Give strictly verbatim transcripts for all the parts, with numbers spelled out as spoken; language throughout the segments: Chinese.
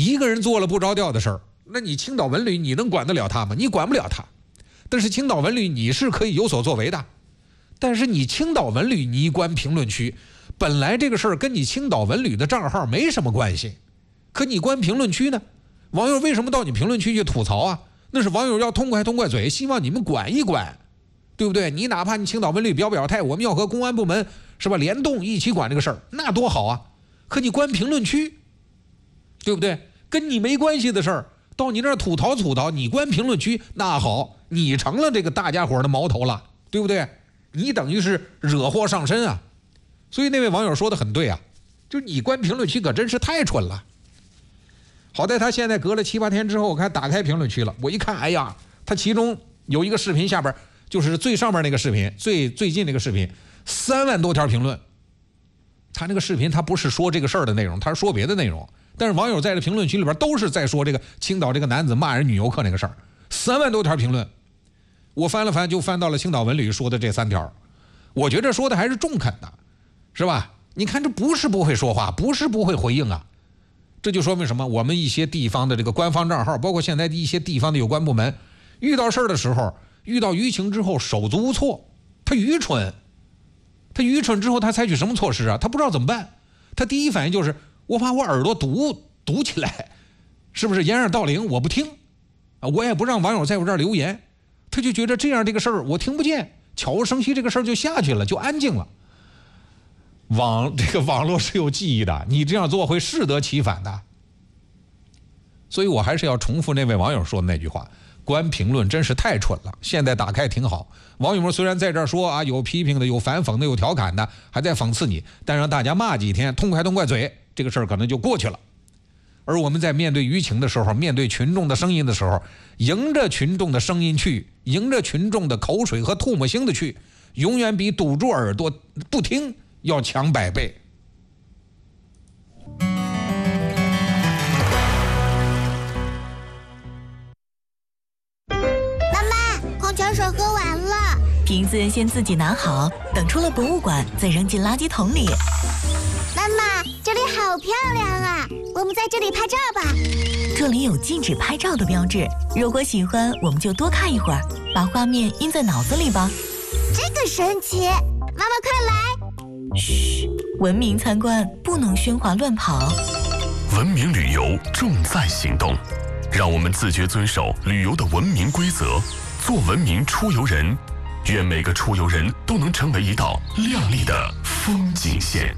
一个人做了不着调的事儿，那你青岛文旅你能管得了他吗？你管不了他。但是青岛文旅你是可以有所作为的。但是你青岛文旅你关评论区，本来这个事儿跟你青岛文旅的账号没什么关系，可你关评论区呢？网友为什么到你评论区去吐槽啊？那是网友要痛快痛快嘴，希望你们管一管，对不对？你哪怕你青岛文旅表表态，我们要和公安部门是吧联动一起管这个事儿，那多好啊！可你关评论区，对不对？跟你没关系的事儿，到你那儿吐槽吐槽，你关评论区，那好，你成了这个大家伙的矛头了，对不对？你等于是惹祸上身啊！所以那位网友说的很对啊，就你关评论区可真是太蠢了。好在他现在隔了七八天之后，我看打开评论区了，我一看，哎呀，他其中有一个视频下边，就是最上面那个视频，最最近那个视频，三万多条评论。他那个视频他不是说这个事儿的内容，他是说别的内容，但是网友在这评论区里边都是在说这个青岛这个男子骂人女游客那个事儿，三万多条评论。我翻了翻，就翻到了青岛文旅说的这三条，我觉得说的还是中肯的，是吧？你看这不是不会说话，不是不会回应啊，这就说明什么？我们一些地方的这个官方账号，包括现在的一些地方的有关部门，遇到事儿的时候，遇到舆情之后手足无措，他愚蠢，他愚蠢之后他采取什么措施啊？他不知道怎么办，他第一反应就是我把我耳朵堵堵起来，是不是掩耳盗铃？我不听啊，我也不让网友在我这儿留言。他就觉得这样这个事儿我听不见，悄无声息这个事儿就下去了，就安静了。网这个网络是有记忆的，你这样做会适得其反的。所以我还是要重复那位网友说的那句话，关评论真是太蠢了。现在打开挺好，网友们虽然在这儿说啊，有批评的，有反讽的，有调侃的，还在讽刺你，但让大家骂几天，痛快痛快嘴，这个事儿可能就过去了。而我们在面对舆情的时候，面对群众的声音的时候，迎着群众的声音去，迎着群众的口水和唾沫星的去，永远比堵住耳朵不听要强百倍。 妈妈，矿泉水喝完了， 瓶子先自己拿好，等出了博物馆再扔进垃圾桶里。 妈妈，这里好漂亮啊，我们在这里拍照吧。 这里有禁止拍照的标志，如果喜欢我们就多看一会儿，把画面印在脑子里吧。 这个神奇，妈妈快来。 嘘，文明参观不能喧哗乱跑。 文明旅游重在行动，让我们自觉遵守旅游的文明规则，做文明出游人。愿每个出游人都能成为一道亮丽的风景线。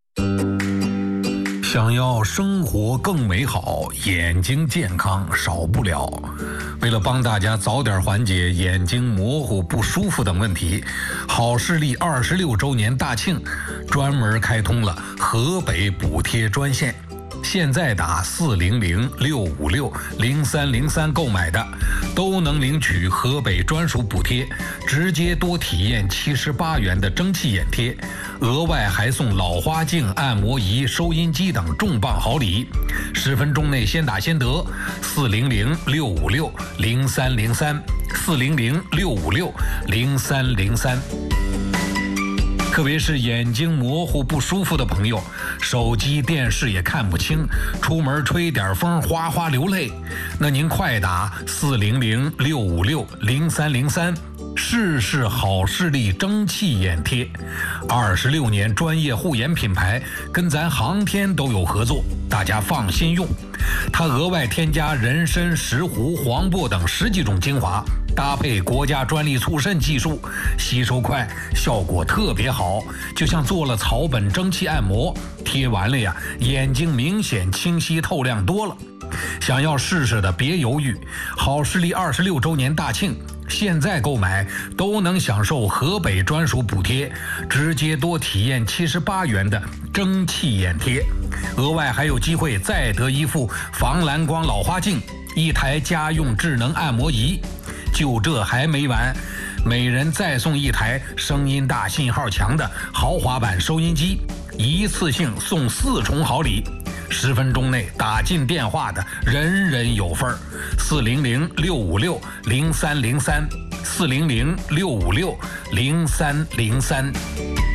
想要生活更美好，眼睛健康少不了。为了帮大家早点缓解眼睛模糊、不舒服等问题，好视力二十六周年大庆专门开通了河北补贴专线。现在打四零零六五六零三零三购买的，都能领取河北专属补贴，直接多体验七十八元的蒸汽眼贴，额外还送老花镜、按摩仪、收音机等重磅好礼。十分钟内先打先得，四零零六五六零三零三，四零零六五六零三零三。特别是眼睛模糊不舒服的朋友，手机电视也看不清，出门吹点风哗哗流泪，那您快打四零零六五六零三零三，试试好视力蒸汽眼贴。二十六年专业护眼品牌，跟咱航天都有合作，大家放心用。它额外添加人参、石斛、黄柏等十几种精华，搭配国家专利促渗技术，吸收快，效果特别好，就像做了草本蒸汽按摩，贴完了呀，眼睛明显清晰透亮多了。想要试试的别犹豫，好视力二十六周年大庆，现在购买都能享受河北专属补贴，直接多体验七十八元的蒸汽眼贴，额外还有机会再得一副防蓝光老花镜，一台家用智能按摩仪。就这还没完，每人再送一台声音大、信号强的豪华版收音机，一次性送四重好礼。十分钟内打进电话的人人有份儿。四零零六五六零三零三，四零零六五六零三零三。